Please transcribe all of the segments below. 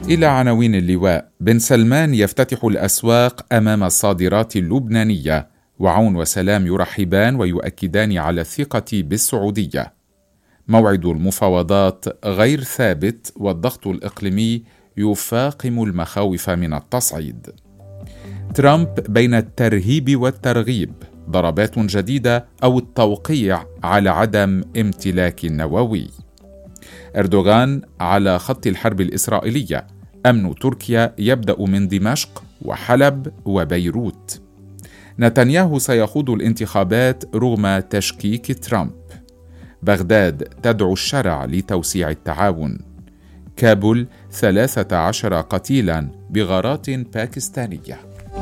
إلى عناوين اللواء. بن سلمان يفتتح الأسواق أمام الصادرات اللبنانية، وعون وسلام يرحبان ويؤكدان على الثقة بالسعودية. موعد المفاوضات غير ثابت، والضغط الإقليمي يفاقم المخاوف من التصعيد. ترامب بين الترهيب والترغيب، ضربات جديدة أو التوقيع على عدم امتلاك نووي. أردوغان على خط الحرب الإسرائيلية، أمن تركيا يبدأ من دمشق وحلب وبيروت. نتنياهو سيخوض الانتخابات رغم تشكيك ترامب. بغداد تدعو الشرع لتوسيع التعاون. كابول 13 قتيلا بغارات باكستانية.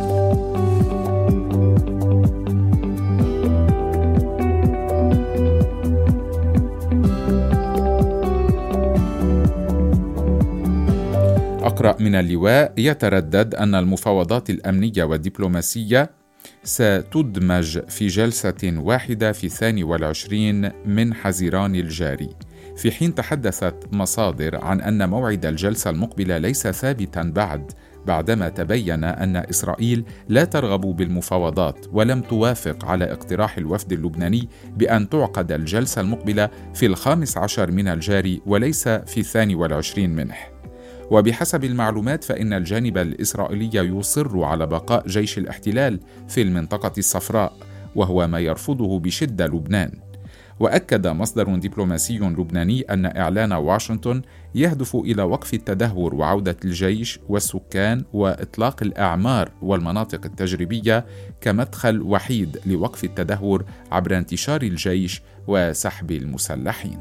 أقرأ من اللواء. يتردد أن المفاوضات الأمنية والدبلوماسية ستدمج في جلسة واحدة في 22 من حزيران الجاري، في حين تحدثت مصادر عن أن موعد الجلسة المقبلة ليس ثابتا بعدما تبين أن إسرائيل لا ترغب بالمفاوضات ولم توافق على اقتراح الوفد اللبناني بأن تعقد الجلسة المقبلة في 15 من الجاري وليس في 22 منه. وبحسب المعلومات فإن الجانب الإسرائيلي يصر على بقاء جيش الاحتلال في المنطقة الصفراء، وهو ما يرفضه بشدة لبنان. وأكد مصدر دبلوماسي لبناني أن إعلان واشنطن يهدف إلى وقف التدهور وعودة الجيش والسكان وإطلاق الأعمار والمناطق التجريبية كمدخل وحيد لوقف التدهور عبر انتشار الجيش وسحب المسلحين.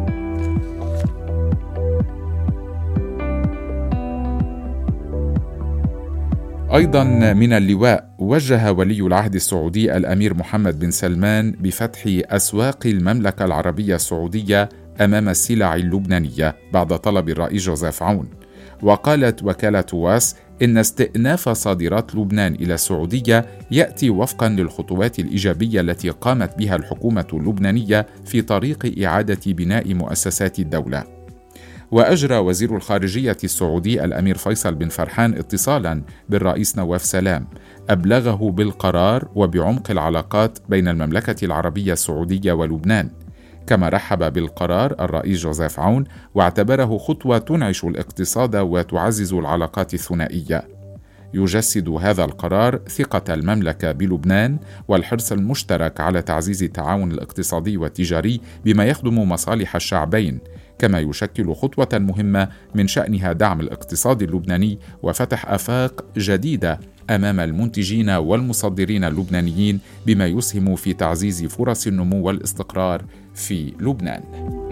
أيضا من اللواء. وجه ولي العهد السعودي الأمير محمد بن سلمان بفتح أسواق المملكة العربية السعودية أمام السلع اللبنانية بعد طلب الرئيس جوزيف عون. وقالت وكالة واس إن استئناف صادرات لبنان إلى السعودية يأتي وفقا للخطوات الإيجابية التي قامت بها الحكومة اللبنانية في طريق إعادة بناء مؤسسات الدولة. وأجرى وزير الخارجية السعودي الأمير فيصل بن فرحان اتصالا بالرئيس نواف سلام، أبلغه بالقرار وبعمق العلاقات بين المملكة العربية السعودية ولبنان. كما رحب بالقرار الرئيس جوزيف عون واعتبره خطوة تنعش الاقتصاد وتعزز العلاقات الثنائية. يجسد هذا القرار ثقة المملكة بلبنان والحرص المشترك على تعزيز التعاون الاقتصادي والتجاري بما يخدم مصالح الشعبين، كما يشكل خطوة مهمة من شأنها دعم الاقتصاد اللبناني وفتح آفاق جديدة أمام المنتجين والمصدرين اللبنانيين، بما يسهم في تعزيز فرص النمو والاستقرار في لبنان.